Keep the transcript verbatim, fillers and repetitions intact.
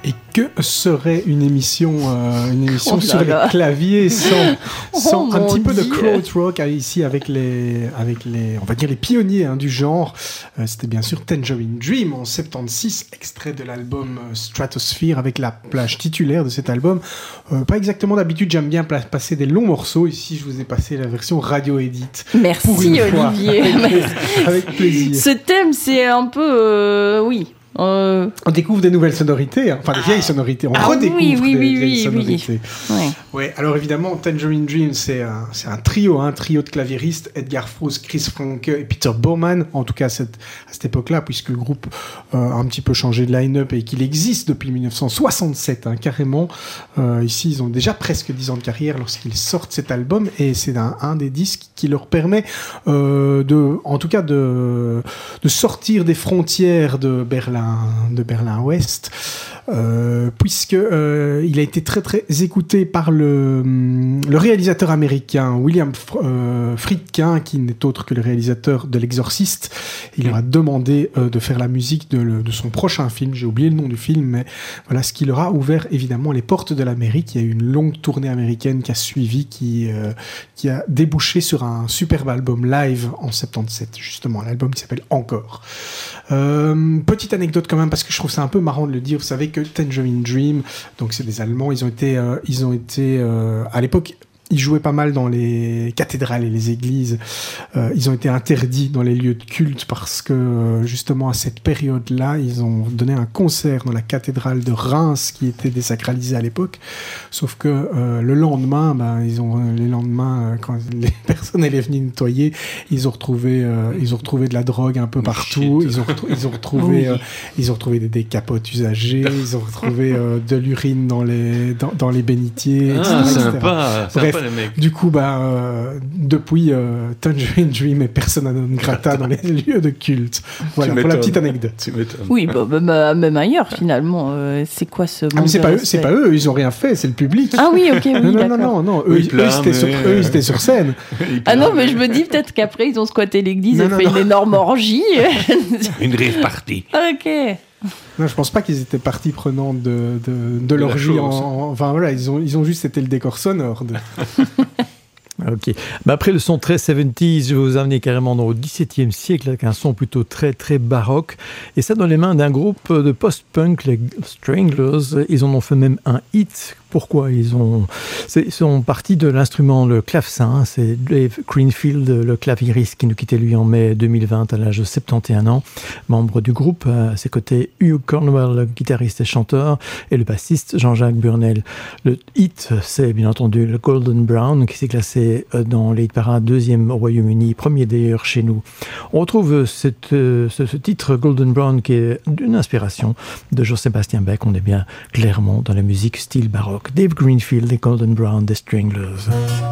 Et que serait une émission, euh, une émission oh sur là. les claviers sans, sans oh un petit peu Dieu. de krautrock ici avec les, avec les, on va dire les pionniers hein, du genre. Euh, c'était bien sûr Tangerine Dream en soixante-seize, extrait de l'album Stratosphere avec la plage titulaire de cet album. Euh, pas exactement d'habitude, j'aime bien pla- passer des longs morceaux. Ici, je vous ai passé la version radio edit. Merci Olivier. Avec, avec plaisir. Ce thème, c'est un peu, euh, oui. Euh... On découvre des nouvelles sonorités, hein. enfin des vieilles sonorités, on ah, redécouvre oui, oui, des oui, vieilles oui, sonorités. Oui. Ouais. Ouais, alors évidemment, Tangerine Dream, c'est un, c'est un trio, un trio de claviéristes, Edgar Froese, Chris Franke et Peter Baumann, en tout cas cette, à cette époque-là, puisque le groupe euh, a un petit peu changé de line-up et qu'il existe depuis dix-neuf cent soixante-sept, hein, carrément. Euh, ici, ils ont déjà presque dix ans de carrière lorsqu'ils sortent cet album, et c'est un, un des disques qui leur permet, euh, de, en tout cas, de, de sortir des frontières de Berlin, de Berlin-Ouest, euh, puisque euh, il a été très très écouté par le, le réalisateur américain William euh, Friedkin, qui n'est autre que le réalisateur de L'Exorciste. Il leur a demandé euh, de faire la musique de, le, de son prochain film. J'ai oublié le nom du film, mais voilà, ce qui leur a ouvert évidemment les portes de l'Amérique. Il y a eu une longue tournée américaine qui a suivi, qui, euh, qui a débouché sur un superbe album live en soixante-dix-sept, justement, un album qui s'appelle Encore. Euh, petite anecdote quand même, parce que je trouve ça un peu marrant de le dire. Vous savez que Tangerine Dream, donc c'est des Allemands, ils ont été, euh, ils ont été euh, à l'époque, ils jouaient pas mal dans les cathédrales et les églises. Euh, ils ont été interdits dans les lieux de culte parce que, euh, justement, à cette période-là, ils ont donné un concert dans la cathédrale de Reims qui était désacralisée à l'époque. Sauf que euh, le lendemain, ben, ils ont, les lendemains, euh, quand les personnes étaient venues nettoyer, ils ont retrouvé, euh, ils ont retrouvé de la drogue un peu partout. Ils ont, retrou- ils ont retrouvé, oui. euh, ils ont retrouvé des, des capotes usagées. Ils ont retrouvé euh, de l'urine dans les, dans, dans les bénitiers. Ah, et cetera, sympa, et cetera. sympa. Bref, du coup, bah, euh, depuis, euh, Tangerine Dream est persona non grata dans les lieux de culte. Voilà, pour la petite anecdote. Oui, bah, bah, même ailleurs, finalement. Euh, c'est quoi ce ah, mais c'est pas eux, c'est pas eux, ils ont rien fait, c'est le public. Ah oui, ok, oui, non, d'accord. non, non, non, eux, oui, eux, c'était sur, eux, ils étaient sur scène. Ah non, mais je me dis peut-être qu'après, ils ont squatté l'église non, et non, fait non. une énorme orgie. Une rave party. Ok. Non, je pense pas qu'ils étaient partie prenante de, de, de, de l'orgie. En, en, enfin voilà, ils ont, ils ont juste été le décor sonore. De... Ok. Bah après le son très soixante-dix, je vais vous amener carrément dans le dix-septième siècle avec un son plutôt très très baroque. Et ça dans les mains d'un groupe de post-punk, les Stranglers. Ils en ont fait même un hit. Pourquoi ils ont, ils sont partis de l'instrument le clavecin. C'est Dave Greenfield, le claviériste qui nous quittait lui en mai deux mille vingt à l'âge de soixante et un ans, membre du groupe. À ses côtés, Hugh Cornwell, le guitariste et chanteur, et le bassiste Jean-Jacques Burnel. Le hit, c'est bien entendu le Golden Brown qui s'est classé dans les hit parades deuxième au Royaume-Uni, premier d'ailleurs chez nous. On retrouve cette, ce, ce titre Golden Brown qui est d'une inspiration de Jean-Sébastien Bach. On est bien clairement dans la musique style baroque. Dave Greenfield et Golden Brown des Stranglers.